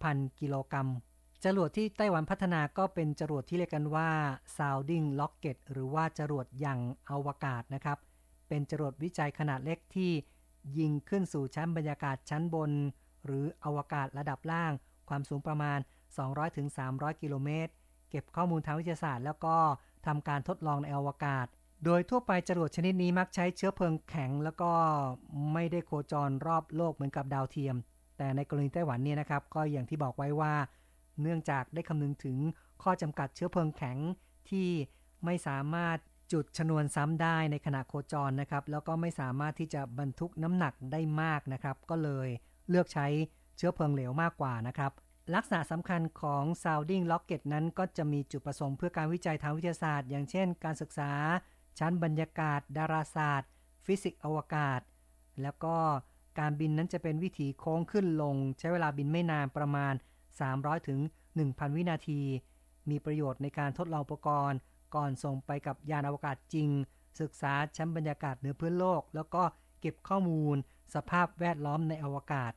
2,000 กิโลกรัมจรวดที่ไต้หวันพัฒนาก็เป็นจรวดที่เรียกกันว่า Sounding Rocket หรือว่าจรวดยังอวกาศนะครับเป็นจรวดวิจัยขนาดเล็กที่ยิงขึ้นสู่ชั้นบรรยากาศชั้นบนหรืออวกาศระดับล่างความสูงประมาณ 200-300 กิโลเมตรเก็บข้อมูลทางวิทยาศาสตร์แล้วก็ทำการทดลองในอวกาศโดยทั่วไปจรวดชนิดนี้มักใช้เชื้อเพลิงแข็งแล้วก็ไม่ได้โคจรรอบโลกเหมือนกับดาวเทียมแต่ในกรณีไต้หวันเนี่ยนะครับก็อย่างที่บอกไว้ว่าเนื่องจากได้คำนึงถึงข้อจำกัดเชื้อเพลิงแข็งที่ไม่สามารถจุดชนวนซ้ำได้ในขณะโคจรนะครับแล้วก็ไม่สามารถที่จะบรรทุกน้ำหนักได้มากนะครับก็เลยเลือกใช้เชื้อเพลิงเหลวมากกว่านะครับลักษณะสำคัญของ Sounding Rocket นั้นก็จะมีจุดประสงค์เพื่อการวิจัยทางวิทยาศาสตร์อย่างเช่นการศึกษาชั้นบรรยากาศดาราศาสตร์ฟิสิกส์อวกาศแล้วก็การบินนั้นจะเป็นวิถีโค้งขึ้นลงใช้เวลาบินไม่นานประมาณ300ถึง 1,000 วินาทีมีประโยชน์ในการทดลองอุปกรณ์ก่อนส่งไปกับยานอวกาศจริงศึกษาชั้นบรรยากาศเหนือพื้นโลกแล้วก็เก็บข้อมูลสภาพแวดล้อมในอวกาศ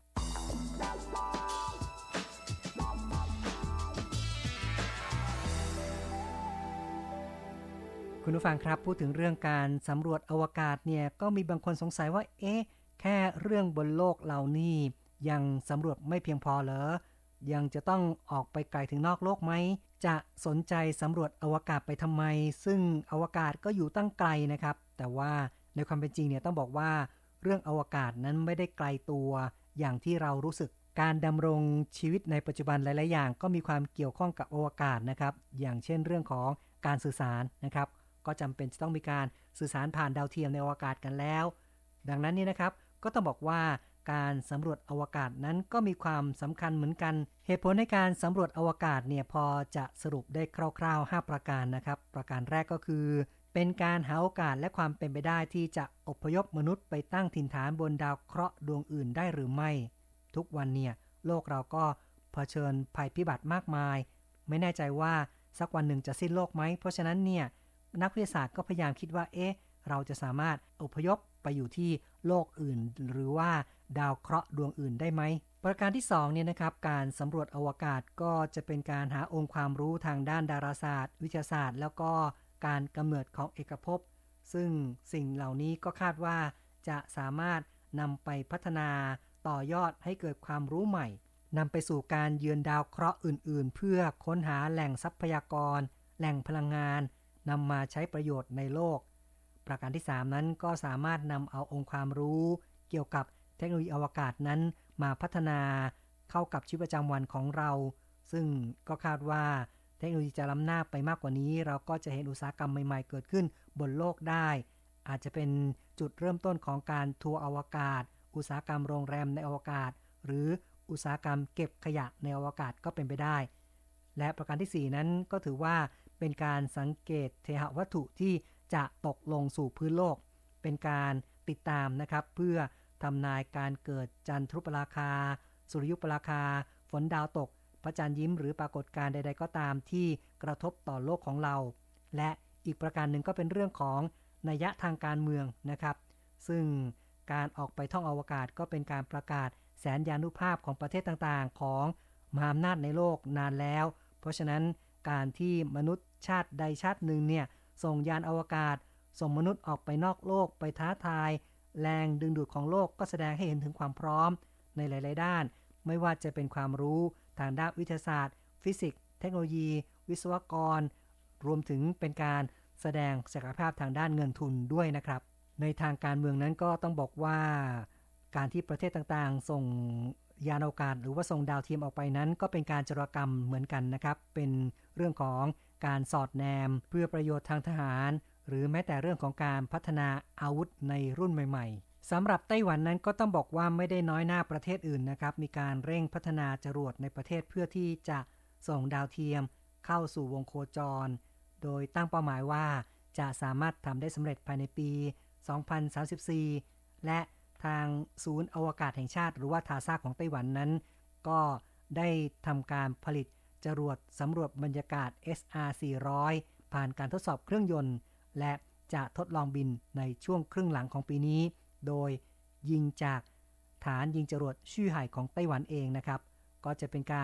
คุณผู้ฟังครับพูดถึงเรื่องการสำรวจอวกาศเนี่ยก็มีบางคนสงสัยว่าแค่เรื่องบนโลกเรานี่ยังสำรวจไม่เพียงพอเหรอยังจะต้องออกไปไกลถึงนอกโลกไหมจะสนใจสำรวจอวกาศไปทำไมซึ่งอวกาศก็อยู่ตั้งไกลนะครับแต่ว่าในความเป็นจริงเนี่ยต้องบอกว่าเรื่องอวกาศนั้นไม่ได้ไกลตัวอย่างที่เรารู้สึกการดำรงชีวิตในปัจจุบันหลายๆอย่างก็มีความเกี่ยวข้องกับอวกาศนะครับอย่างเช่นเรื่องของการสื่อสารนะครับก็จำเป็นจะต้องมีการสื่อสารผ่านดาวเทียมในอวกาศกันแล้วดังนั้นนี่นะครับก็ต้องบอกว่าการสำรวจอวกาศนั้นก็มีความสำคัญเหมือนกันเหตุผลในการสำรวจอวกาศเนี่ยพอจะสรุปได้คร่าวๆ5ประการนะครับประการแรกก็คือเป็นการหาโอกาสและความเป็นไปได้ที่จะอพยพมนุษย์ไปตั้งถิ่นฐานบนดาวเคราะห์ดวงอื่นได้หรือไม่ทุกวันเนี่ยโลกเราก็เผชิญภัยพิบัติมากมายไม่แน่ใจว่าสักวันหนึ่งจะสิ้นโลกไหมเพราะฉะนั้นเนี่ยนักวิทยาศาสตร์ก็พยายามคิดว่าเราจะสามารถอพยพไปอยู่ที่โลกอื่นหรือว่าดาวเคราะห์ดวงอื่นได้ไหมประการที่2เนี่ยนะครับการสำรวจอวกาศก็จะเป็นการหาองค์ความรู้ทางด้านดาราศาสตร์วิทยาศาสตร์แล้วก็การกำเนิดของเอกภพซึ่งสิ่งเหล่านี้ก็คาดว่าจะสามารถนำไปพัฒนาต่อยอดให้เกิดความรู้ใหม่นำไปสู่การเยือนดาวเคราะห์อื่นๆเพื่อค้นหาแหล่งทรัพยากรแหล่งพลังงานนำมาใช้ประโยชน์ในโลกประการที่3นั้นก็สามารถนำเอาองค์ความรู้เกี่ยวกับเทคโนโลยีอวกาศนั้นมาพัฒนาเข้ากับชีวิตประจำวันของเราซึ่งก็คาดว่าเทคโนโลยีจะล้ำหน้าไปมากกว่านี้เราก็จะเห็นอุตสาหกรรมใหม่ๆเกิดขึ้นบนโลกได้อาจจะเป็นจุดเริ่มต้นของการทัวร์อวกาศอุตสาหกรรมโรงแรมในอวกาศหรืออุตสาหกรรมเก็บขยะในอวกาศก็เป็นไปได้และประการที่4นั้นก็ถือว่าเป็นการสังเกตเทหวัตถุที่จะตกลงสู่พื้นโลกเป็นการติดตามนะครับเพื่อทำนายการเกิดจันทรุปราคาสุริยุปราคาฝนดาวตกพระจันทร์ยิ้มหรือปรากฏการณ์ใดๆก็ตามที่กระทบต่อโลกของเราและอีกประการหนึ่งก็เป็นเรื่องของนัยทางการเมืองนะครับซึ่งการออกไปท่องอวกาศก็เป็นการประกาศแสนยานุภาพของประเทศต่างๆของมหาอำนาจในโลกนานแล้วเพราะฉะนั้นการที่มนุษย์ชาติใดชาติหนึ่งเนี่ยส่งยานอวกาศส่งมนุษย์ออกไปนอกโลกไปท้าทายแรงดึงดูดของโลกก็แสดงให้เห็นถึงความพร้อมในหลายๆด้านไม่ว่าจะเป็นความรู้ทางด้านวิทยาศาสตร์ฟิสิกส์เทคโนโลยีวิศวกรรวมถึงเป็นการแสดงศักยภาพทางด้านเงินทุนด้วยนะครับในทางการเมืองนั้นก็ต้องบอกว่าการที่ประเทศต่างๆส่งยานอวกาศหรือว่าส่งดาวเทียมออกไปนั้นก็เป็นการโจรกรรมเหมือนกันนะครับเป็นเรื่องของการสอดแนมเพื่อประโยชน์ทางทหารหรือแม้แต่เรื่องของการพัฒนาอาวุธในรุ่นใหม่ๆสำหรับไต้หวันนั้นก็ต้องบอกว่าไม่ได้น้อยหน้าประเทศอื่นนะครับมีการเร่งพัฒนาจรวดในประเทศเพื่อที่จะส่งดาวเทียมเข้าสู่วงโคจรโดยตั้งเป้าหมายว่าจะสามารถทำได้สำเร็จภายในปี 2034 และทางศูนย์อวกาศแห่งชาติหรือว่าทาซ่าของไต้หวันนั้นก็ได้ทำการผลิตจรวดสำรวจบรรยากาศ SR-400 ผ่านการทดสอบเครื่องยนต์และจะทดลองบินในช่วงครึ่งหลังของปีนี้โดยยิงจากฐานยิงจรวดชื่อไห่ของไต้หวันเองนะครับก็จะเป็นการ